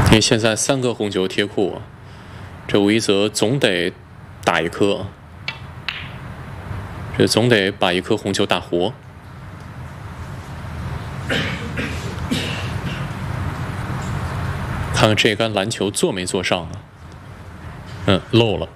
因为现在3个红球贴库，这吴一泽总得打一颗，这总得把一颗红球打活。看看这杆蓝球做没做上啊？漏了。